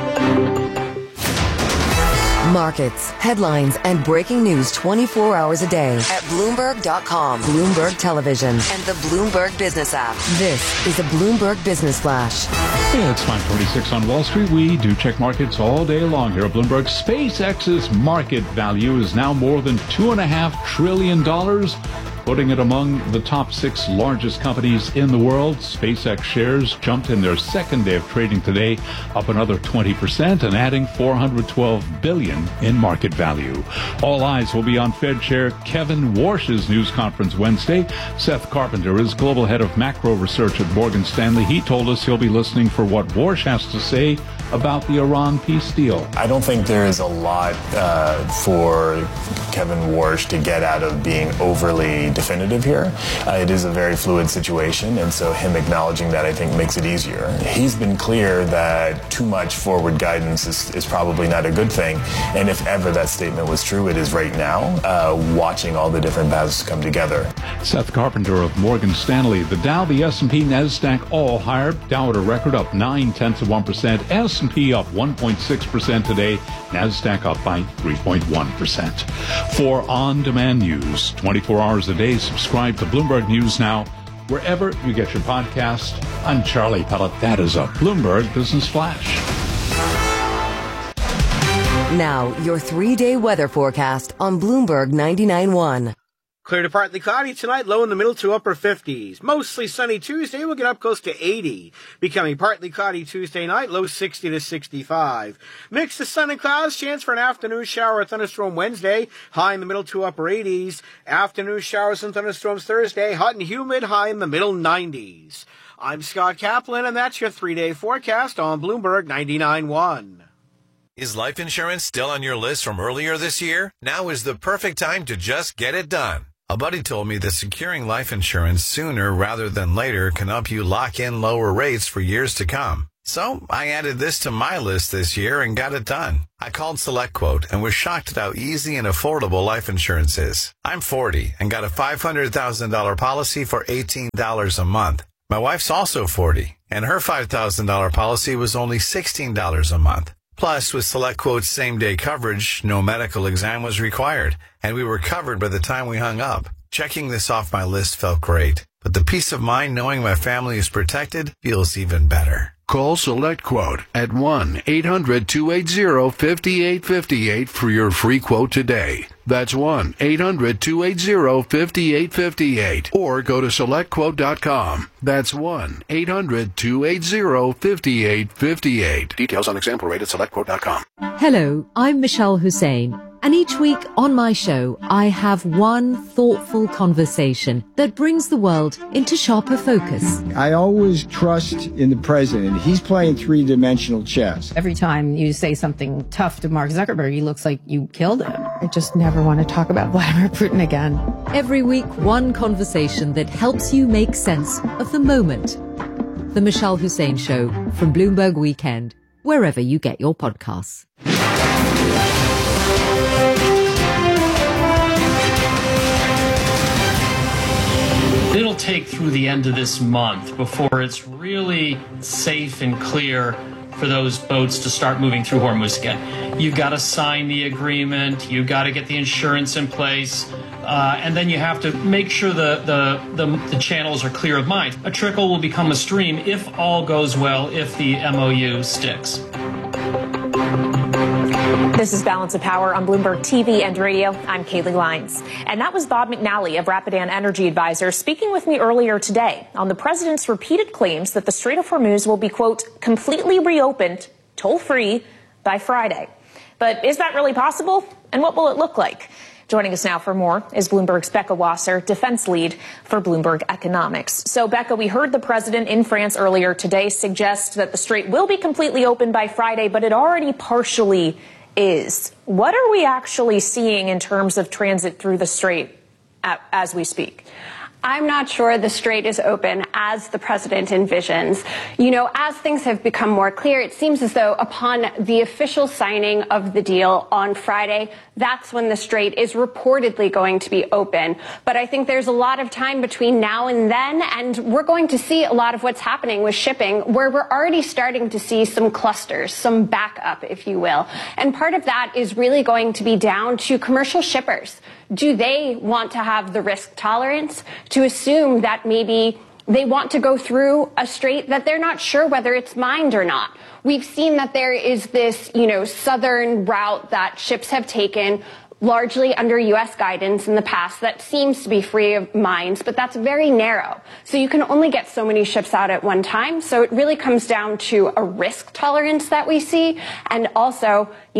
Markets, headlines, and breaking news 24 hours a day at Bloomberg.com, Bloomberg Television, and the Bloomberg Business app. This is a Bloomberg Business Flash. Yeah, it's 5:26 on Wall Street. We do check markets all day long here at Bloomberg. SpaceX's market value is now more than $2.5 trillion, putting it among the top 6 largest companies in the world. SpaceX shares jumped in their second day of trading today, up another 20% and adding $412 billion in market value. All eyes will be on Fed Chair Kevin Warsh's news conference Wednesday. Seth Carpenter is global head of macro research at Morgan Stanley. He told us he'll be listening for what Warsh has to say about the Iran peace deal. I don't think there is a lot for Kevin Warsh to get out of being overly definitive here. It is a very fluid situation, and so him acknowledging that, I think, makes it easier. He's been clear that too much forward guidance is probably not a good thing, and if ever that statement was true, it is right now, watching all the different paths come together. Seth Carpenter of Morgan Stanley. The Dow, the S&P, NASDAQ all higher. Dow at a record up 0.9%. S&P up 1.6% today. NASDAQ up by 3.1%. For on-demand news, 24 hours a day, subscribe to Bloomberg News Now, wherever you get your podcast. I'm Charlie Pellet. That is a Bloomberg Business Flash. Now, your 3-day weather forecast on Bloomberg 99.1. Clear to partly cloudy tonight, low in the middle to upper 50s. Mostly sunny Tuesday, we'll get up close to 80. Becoming partly cloudy Tuesday night, low 60 to 65. Mix of sun and clouds, chance for an afternoon shower or thunderstorm Wednesday, high in the middle to upper 80s. Afternoon showers and thunderstorms Thursday, hot and humid, high in the middle 90s. I'm Scott Kaplan, and that's your 3-day forecast on Bloomberg 99.1. Is life insurance still on your list from earlier this year? Now is the perfect time to just get it done. A buddy told me that securing life insurance sooner rather than later can help you lock in lower rates for years to come. So I added this to my list this year and got it done. I called SelectQuote and was shocked at how easy and affordable life insurance is. I'm 40 and got a $500,000 policy for $18 a month. My wife's also 40 and her $5,000 policy was only $16 a month. Plus, with SelectQuote's same-day coverage, no medical exam was required, and we were covered by the time we hung up. Checking this off my list felt great, but the peace of mind knowing my family is protected feels even better. Call SelectQuote at 1-800-280-5858 for your free quote today. That's 1-800-280-5858. Or go to SelectQuote.com. That's 1-800-280-5858. Details on example rate at SelectQuote.com. Hello, I'm Michelle Hussein. And each week on my show, I have one thoughtful conversation that brings the world into sharper focus. I always trust in the president. He's playing three-dimensional chess. Every time you say something tough to Mark Zuckerberg, he looks like you killed him. I just never want to talk about Vladimir Putin again. Every week, one conversation that helps you make sense of the moment. The Michelle Hussein Show from Bloomberg Weekend, wherever you get your podcasts. It'll take through the end of this month before it's really safe and clear for those boats to start moving through Hormuz again. You've got to sign the agreement, you've got to get the insurance in place, and then you have to make sure the channels are clear of mines. A trickle will become a stream if all goes well, if the MOU sticks. This is Balance of Power on Bloomberg TV and radio. I'm Kaylee Lyons. And that was Bob McNally of Rapidan Energy Advisors speaking with me earlier today on the president's repeated claims that the Strait of Hormuz will be, quote, completely reopened, toll-free, by Friday. But is that really possible? And what will it look like? Joining us now for more is Bloomberg's Becca Wasser, defense lead for Bloomberg Economics. So, Becca, we heard the president in France earlier today suggest that the strait will be completely open by Friday, but it already partially is. What are we actually seeing in terms of transit through the strait as we speak? I'm not sure the strait is open as the president envisions. You know, as things have become more clear, it seems as though upon the official signing of the deal on Friday, that's when the strait is reportedly going to be open. But I think there's a lot of time between now and then, and we're going to see a lot of what's happening with shipping, where we're already starting to see some clusters, some backup, if you will. And part of that is really going to be down to commercial shippers. Do they want to have the risk tolerance to assume that maybe they want to go through a strait that they're not sure whether it's mined or not? We've seen that there is this, southern route that ships have taken largely under U.S. guidance in the past that seems to be free of mines, but that's very narrow. So you can only get so many ships out at one time. So it really comes down to a risk tolerance that we see. And also,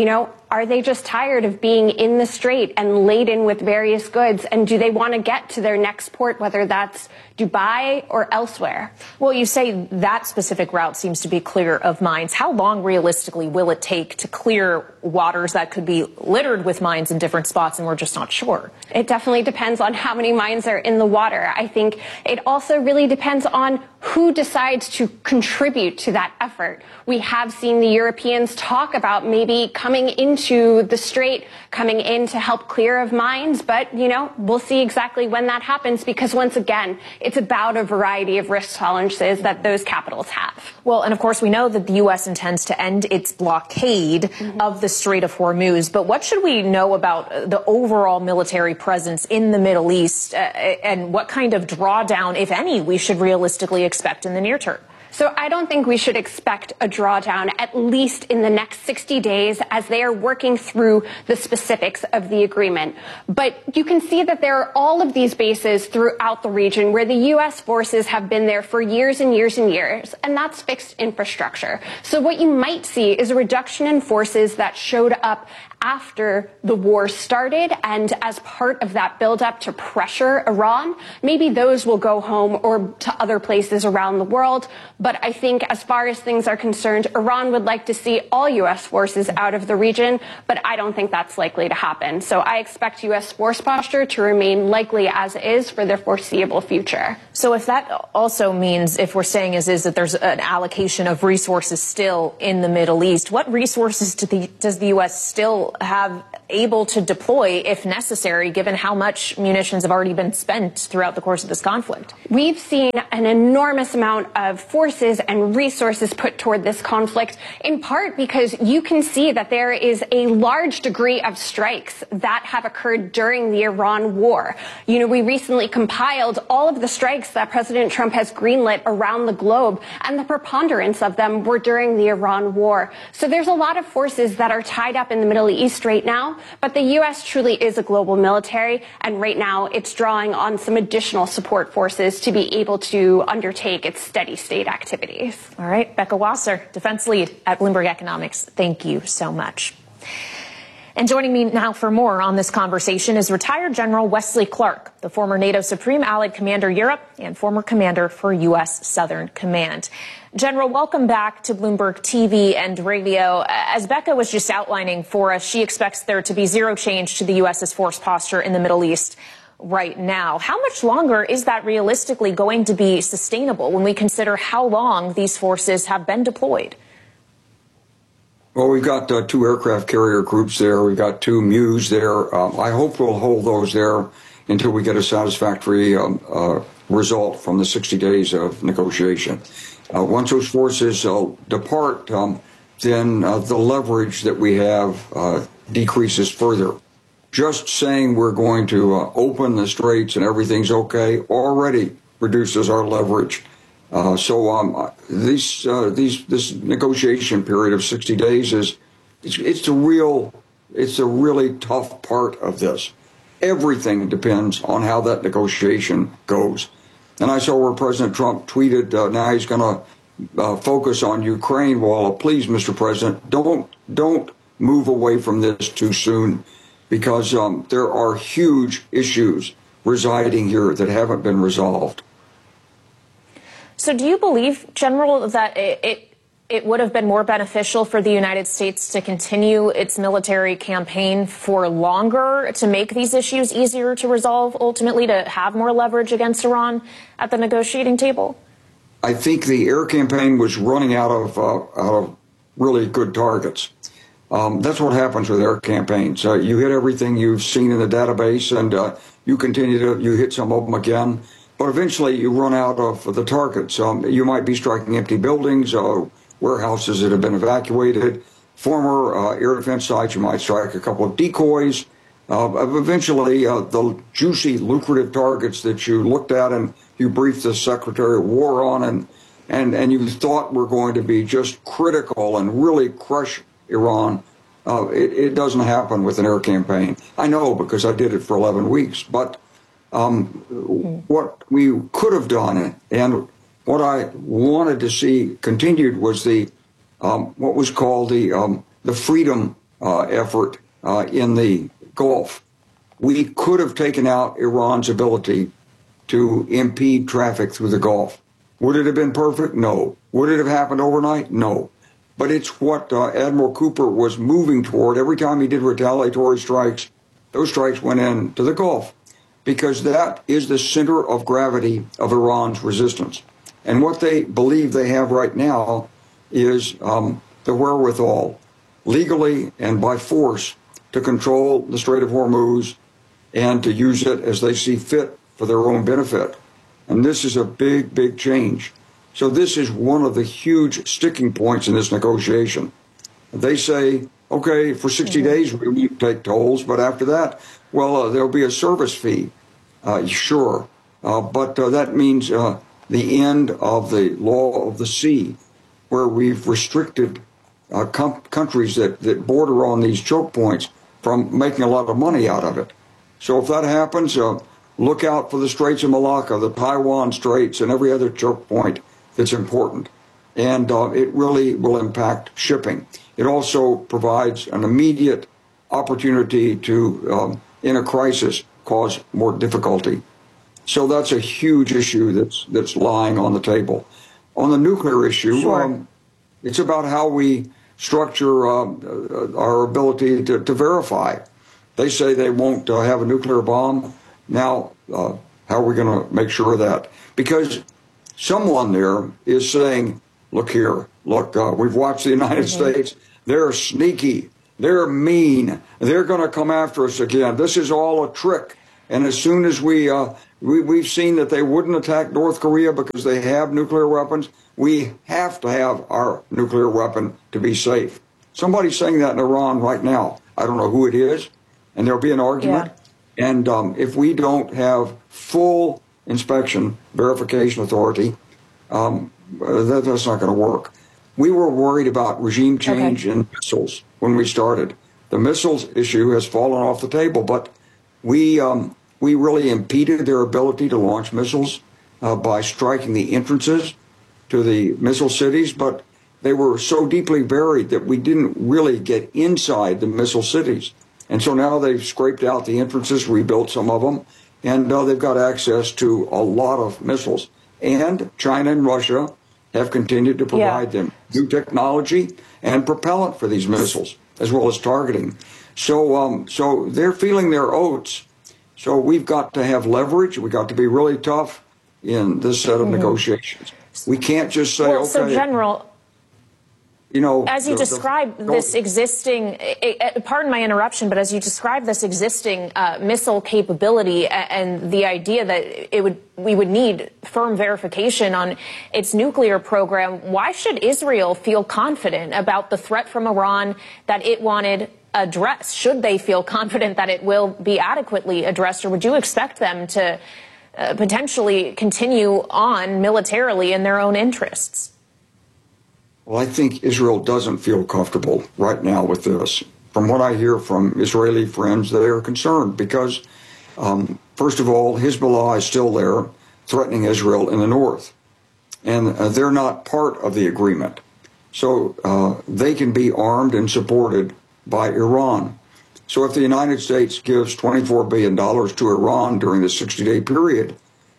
Are they just tired of being in the strait and laden with various goods? And do they want to get to their next port, whether that's Dubai or elsewhere? Well, you say that specific route seems to be clear of mines. How long realistically will it take to clear waters that could be littered with mines in different spots, and we're just not sure? It definitely depends on how many mines are in the water. I think it also really depends on who decides to contribute to that effort. We have seen the Europeans talk about maybe coming into the strait, coming in to help clear of mines, but, you know, we'll see exactly when that happens, because once again, it's about a variety of risk tolerances that those capitals have. Well, and of course, we know that the U.S. intends to end its blockade of the Strait of Hormuz, but what should we know about the overall military presence in the Middle East, and what kind of drawdown, if any, we should realistically expect in the near term? So I don't think we should expect a drawdown, at least in the next 60 days, as they are working through the specifics of the agreement. But you can see that there are all of these bases throughout the region where the U.S. forces have been there for years and years and years, and that's fixed infrastructure. So what you might see is a reduction in forces that showed up after the war started, and as part of that buildup to pressure Iran. Maybe those will go home or to other places around the world. But I think as far as things are concerned, Iran would like to see all U.S. forces out of the region, but I don't think that's likely to happen. So I expect U.S. force posture to remain likely as is for the foreseeable future. So if that also means, if we're saying is that there's an allocation of resources still in the Middle East, what resources does the U.S. still have able to deploy if necessary, given how much munitions have already been spent throughout the course of this conflict? We've seen an enormous amount of forces and resources put toward this conflict, in part because you can see that there is a large degree of strikes that have occurred during the Iran war. You know, we recently compiled all of the strikes that President Trump has greenlit around the globe, and the preponderance of them were during the Iran war. So there's a lot of forces that are tied up in the Middle East right now, but the U.S. truly is a global military, and right now it's drawing on some additional support forces to be able to undertake its steady state activities. All right, Becca Wasser, defense lead at Bloomberg Economics. Thank you so much. And joining me now for more on this conversation is retired General Wesley Clark, the former NATO Supreme Allied Commander Europe and former commander for U.S. Southern Command. General, welcome back to Bloomberg TV and radio. As Becca was just outlining for us, she expects there to be zero change to the U.S.'s force posture in the Middle East right now. How much longer is that realistically going to be sustainable when we consider how long these forces have been deployed? Well, we've got 2 aircraft carrier groups there. We've got 2 MEUs there. I hope we'll hold those there until we get a satisfactory result from the 60 days of negotiation. Once those forces depart, then the leverage that we have decreases further. Just saying we're going to open the straits and everything's okay already reduces our leverage. This negotiation period of 60 days it's a really tough part of this. Everything depends on how that negotiation goes. And I saw where President Trump tweeted now he's going to focus on Ukraine. Well, please, Mr. President, don't move away from this too soon, because there are huge issues residing here that haven't been resolved. So do you believe, General, that it would have been more beneficial for the United States to continue its military campaign for longer, to make these issues easier to resolve, ultimately to have more leverage against Iran at the negotiating table? I think the air campaign was running out of really good targets. That's what happens with air campaigns. You hit everything you've seen in the database, and you hit some of them again. But eventually you run out of the targets. You might be striking empty buildings, warehouses that have been evacuated, former air defense sites. You might strike a couple of decoys. Eventually, the juicy, lucrative targets that you looked at and you briefed the Secretary of War on and you thought were going to be just critical and really crush Iran, it doesn't happen with an air campaign. I know, because I did it for 11 weeks. But what we could have done, and what I wanted to see continued, was the what was called the freedom effort in the Gulf, we could have taken out Iran's ability to impede traffic through the Gulf. Would it have been perfect? No. Would it have happened overnight? No. But it's what Admiral Cooper was moving toward. Every time he did retaliatory strikes, those strikes went into the Gulf, because that is the center of gravity of Iran's resistance. And what they believe they have right now is the wherewithal, legally and by force, to control the Strait of Hormuz and to use it as they see fit for their own benefit. And this is a big, big change. So this is one of the huge sticking points in this negotiation. They say, okay, for 60 days we won't take tolls, but after that, well, there'll be a service fee. Sure. But that means the end of the law of the sea, where we've restricted countries that border on these choke points from making a lot of money out of it. So if that happens, look out for the Straits of Malacca, the Taiwan Straits, and every other choke point that's important. And it really will impact shipping. It also provides an immediate opportunity to, in a crisis, cause more difficulty. So that's a huge issue that's lying on the table. On the nuclear issue, sure. It's about how we structure our ability to verify. They say they won't have a nuclear bomb. Now, how are we going to make sure of that? Because someone there is saying, look here, look, we've watched the United States. They're sneaky. They're mean. They're going to come after us again. This is all a trick. And as soon as we've seen that they wouldn't attack North Korea because they have nuclear weapons, we have to have our nuclear weapon to be safe. Somebody's saying that in Iran right now. I don't know who it is, and there'll be an argument. Yeah. And if we don't have full inspection, verification authority, that's not going to work. We were worried about regime change in missiles when we started. The missiles issue has fallen off the table, but we really impeded their ability to launch missiles by striking the entrances to the missile cities, but they were so deeply buried that we didn't really get inside the missile cities. And so now they've scraped out the entrances, rebuilt some of them, and they've got access to a lot of missiles. And China and Russia have continued to provide them new technology and propellant for these missiles, as well as targeting. So they're feeling their oats. So we've got to have leverage. We've got to be really tough in this set of negotiations. We can't just say, okay. So, General, you know, as you describe this existing, pardon my interruption, but as you describe this existing missile capability and the idea that we would need firm verification on its nuclear program, why should Israel feel confident about the threat from Iran that it wanted addressed? Should they feel confident that it will be adequately addressed, or would you expect them to potentially continue on militarily in their own interests? Well, I think Israel doesn't feel comfortable right now with this. From what I hear from Israeli friends, they are concerned because, first of all, Hezbollah is still there threatening Israel in the north, and they're not part of the agreement. So they can be armed and supported by Iran. So if the United States gives $24 billion to Iran during the 60-day period,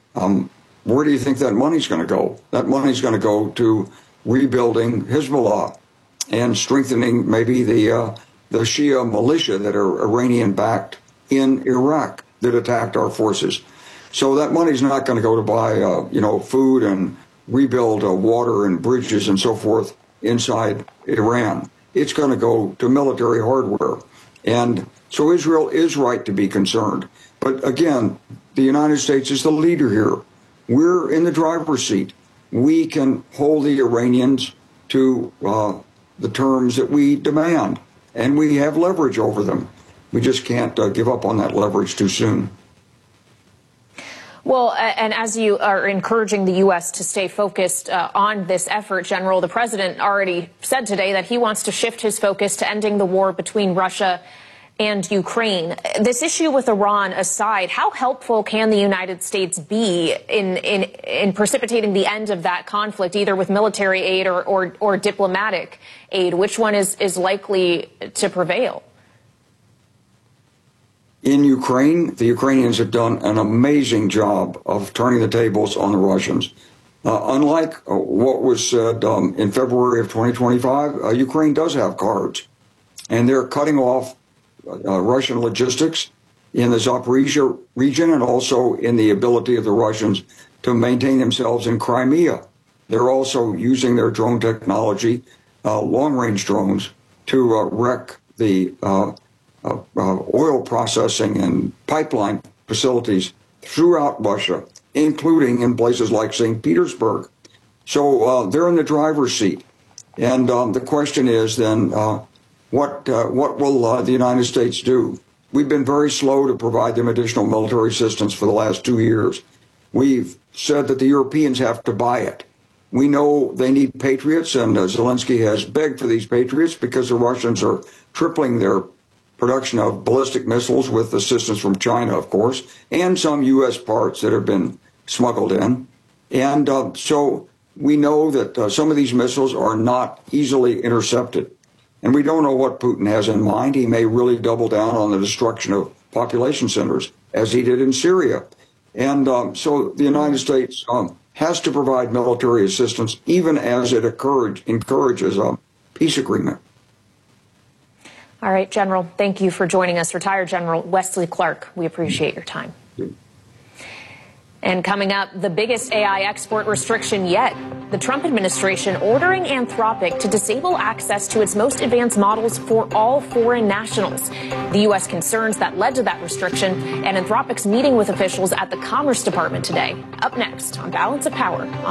where do you think that money's going to go? That money's going to go to rebuilding Hezbollah and strengthening maybe the Shia militia that are Iranian-backed in Iraq that attacked our forces. So that money's not going to go to buy, food and rebuild water and bridges and so forth inside Iran. It's going to go to military hardware. And so Israel is right to be concerned. But again, the United States is the leader here. We're in the driver's seat. We can hold the Iranians to the terms that we demand, and we have leverage over them. We just can't give up on that leverage too soon. Well, and as you are encouraging the U.S. to stay focused on this effort, General, the president already said today that he wants to shift his focus to ending the war between Russia and Ukraine. This issue with Iran aside, how helpful can the United States be in precipitating the end of that conflict, either with military aid or diplomatic aid? Which one is likely to prevail? In Ukraine, the Ukrainians have done an amazing job of turning the tables on the Russians. Unlike what was said in February of 2025, Ukraine does have cards, and they're cutting off Russian logistics in the Zaporizhia region and also in the ability of the Russians to maintain themselves in Crimea. They're also using their drone technology, long-range drones, to wreck the oil processing and pipeline facilities throughout Russia, including in places like St. Petersburg. So they're in the driver's seat. And the question is then, what will the United States do? We've been very slow to provide them additional military assistance for the last 2 years. We've said that the Europeans have to buy it. We know they need Patriots, and Zelensky has begged for these Patriots because the Russians are tripling their production of ballistic missiles with assistance from China, of course, and some U.S. parts that have been smuggled in. And so we know that some of these missiles are not easily intercepted. And we don't know what Putin has in mind. He may really double down on the destruction of population centers, as he did in Syria. And so the United States has to provide military assistance, even as it encourages a peace agreement. All right, General, thank you for joining us. Retired General Wesley Clark, we appreciate your time. And coming up, the biggest AI export restriction yet. The Trump administration ordering Anthropic to disable access to its most advanced models for all foreign nationals. The U.S. concerns that led to that restriction, and Anthropic's meeting with officials at the Commerce Department today. Up next on Balance of Power.